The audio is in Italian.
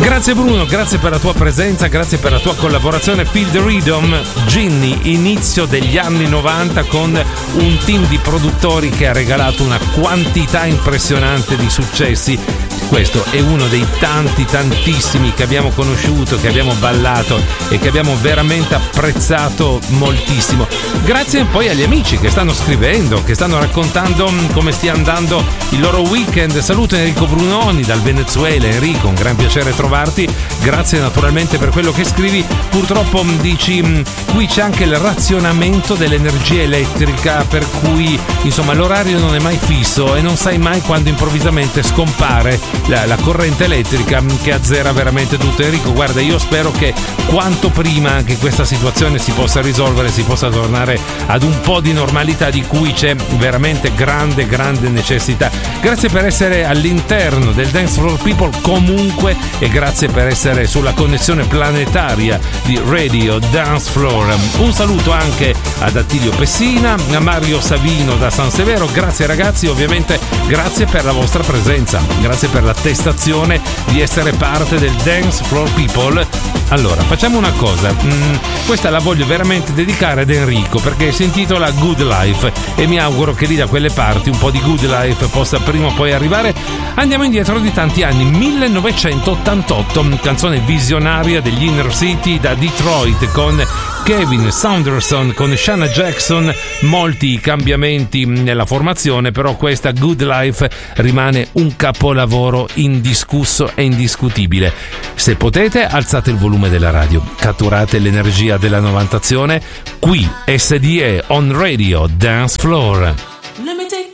Grazie Bruno, grazie per la tua presenza, grazie per la tua collaborazione. Feel the Rhythm, Ginny, inizio degli anni 90 con un team di produttori che ha regalato una quantità impressionante di successi. Questo è uno dei tantissimi che abbiamo conosciuto, che abbiamo ballato e che abbiamo veramente apprezzato moltissimo. Grazie poi agli amici che stanno scrivendo, che stanno raccontando come stia andando il loro weekend. Saluto Enrico Brunoni dal Venezuela. Enrico, un gran piacere trovarti. Grazie naturalmente per quello che scrivi. Purtroppo dici qui c'è anche il razionamento dell'energia elettrica, per cui insomma l'orario non è mai fisso e non sai mai quando improvvisamente scompare la corrente elettrica che azzera veramente tutto. Enrico, guarda, io spero che quanto prima anche questa situazione si possa risolvere, si possa tornare ad un po' di normalità di cui c'è veramente grande necessità. Grazie per essere all'interno del Dance Floor People comunque, e grazie per essere sulla connessione planetaria di Radio Dance Floor. Un saluto anche ad Attilio Pessina, a Mario Savino da San Severo. Grazie ragazzi, ovviamente grazie per la vostra presenza, grazie per l'attestazione di essere parte del Dance Floor People. Allora, facciamo una cosa, questa la voglio veramente dedicare ad Enrico perché si intitola Good Life e mi auguro che lì da quelle parti un po' di Good Life possa prima o poi arrivare. Andiamo indietro di tanti anni, 1988, canzone visionaria degli Inner City da Detroit con Kevin Saunderson, con Shanna Jackson, molti cambiamenti nella formazione, però questa Good Life rimane un capolavoro indiscusso e indiscutibile. Se potete, alzate il volume della radio, catturate l'energia della novantazione. Qui SDE on Radio Dance Floor. Let me take